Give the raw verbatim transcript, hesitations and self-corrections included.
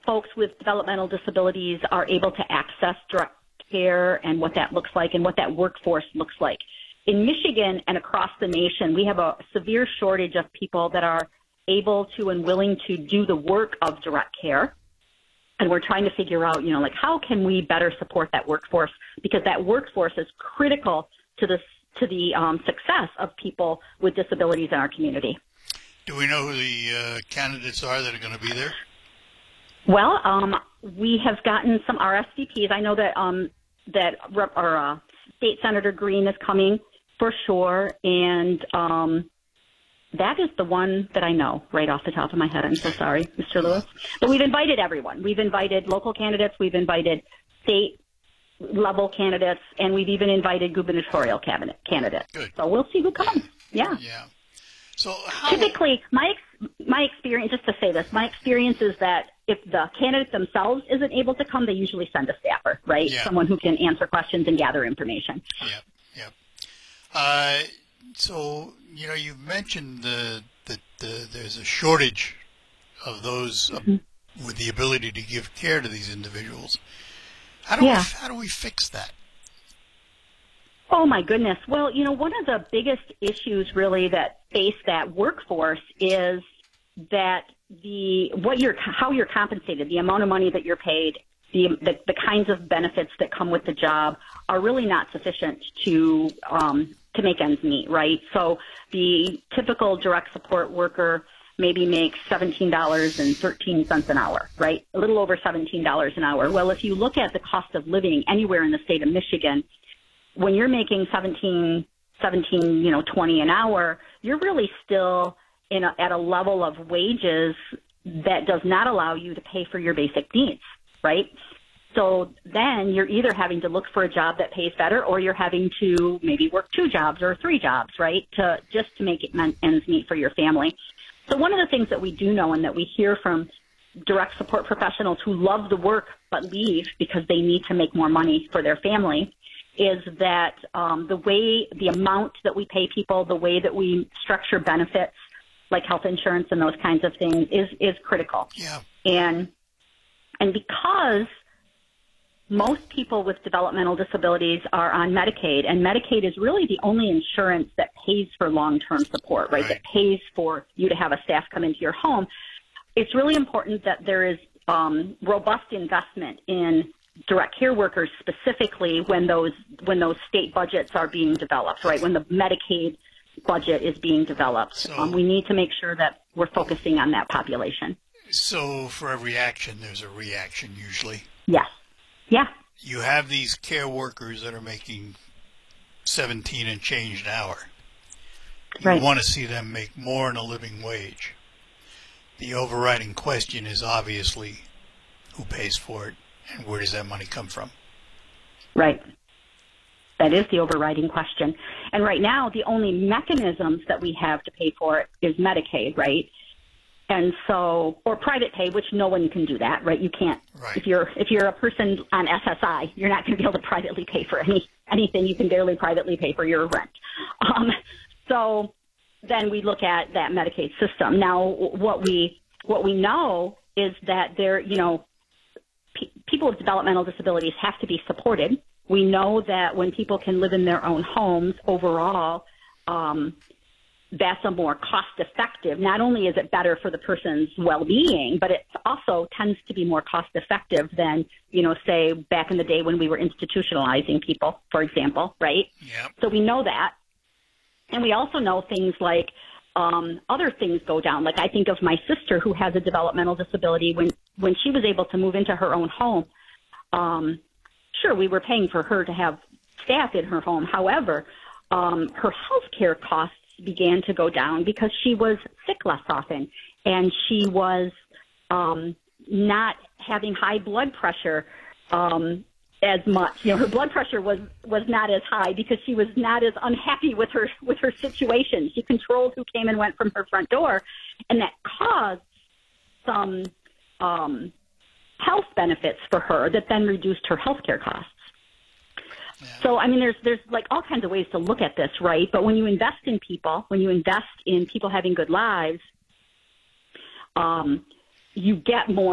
folks with developmental disabilities are able to access direct care and what that looks like and what that workforce looks like. In Michigan and across the nation, we have a severe shortage of people that are able to and willing to do the work of direct care. And we're trying to figure out, you know, like how can we better support that workforce, because that workforce is critical to the, to the um, success of people with disabilities in our community. Do we know who the uh, candidates are that are going to be there? Well, um, we have gotten some R S V Ps. I know that um, that our uh, State Senator Green is coming for sure, and um, that is the one that I know right off the top of my head. I'm so sorry, Mister Lewis. But we've invited everyone. We've invited local candidates. We've invited state-level candidates, and we've even invited gubernatorial cabinet candidates. Good. So we'll see who comes. Yeah. Yeah. So how... Typically, my ex- my experience, just to say this, my experience is that if the candidate themselves isn't able to come, they usually send a staffer, right? Yeah. Someone who can answer questions and gather information. Yeah, yeah. Uh, so, you know, you've mentioned the, that the, there's a shortage of those uh, Mm-hmm. with the ability to give care to these individuals. How do Yeah. we, how do we fix that? Oh, my goodness. Well, you know, one of the biggest issues really that face that workforce is that the what you're how you're compensated, the amount of money that you're paid, the the, the kinds of benefits that come with the job are really not sufficient to um, to make ends meet, right? So the typical direct support worker maybe makes seventeen dollars and thirteen cents an hour, right? A little over seventeen dollars an hour. Well, if you look at the cost of living anywhere in the state of Michigan, when you're making seventeen, seventeen, you know, twenty an hour, you're really still in a, at a level of wages that does not allow you to pay for your basic needs, right? So then you're either having to look for a job that pays better, or you're having to maybe work two jobs or three jobs, right, to just to make it ends meet for your family. So one of the things that we do know and that we hear from direct support professionals who love the work but leave because they need to make more money for their family is that um, the way, the amount that we pay people, the way that we structure benefits like health insurance and those kinds of things is, is critical. Yeah. And, and because most people with developmental disabilities are on Medicaid, and Medicaid is really the only insurance that pays for long-term support, right, right. that pays for you to have a staff come into your home, it's really important that there is um, robust investment in direct care workers, specifically when those when those state budgets are being developed, right? When the Medicaid budget is being developed, so, um, we need to make sure that we're focusing on that population. So, for every action, there's a reaction usually. Yes. Yeah. You have these care workers that are making seventeen and change an hour. You right. want to see them make more than a living wage. The overriding question is obviously who pays for it. And where does that money come from? Right. That is the overriding question. And right now, the only mechanisms that we have to pay for it is Medicaid, right? And so, or private pay, which no one can do that, right? You can't. Right. If you're if you're a person on S S I, you're not going to be able to privately pay for any anything. You can barely privately pay for your rent. Um, so then we look at that Medicaid system. Now, what we what we know is that there, you know. People with developmental disabilities have to be supported. We know that when people can live in their own homes, overall, um, that's a more cost-effective. Not only is it better for the person's well-being, but it also tends to be more cost-effective than, you know, say back in the day when we were institutionalizing people, for example, right? Yep. So we know that. And we also know things like Um, other things go down. Like I think of my sister who has a developmental disability. When, when she was able to move into her own home, um, sure, we were paying for her to have staff in her home. However, um, her health care costs began to go down because she was sick less often, and she was um, not having high blood pressure um as much. You know, her blood pressure was, was not as high because she was not as unhappy with her, with her situation. She controlled who came and went from her front door, and that caused some, um, health benefits for her that then reduced her health care costs. Yeah. So, I mean, there's, there's like all kinds of ways to look at this, right? But when you invest in people, when you invest in people having good lives, um, you get more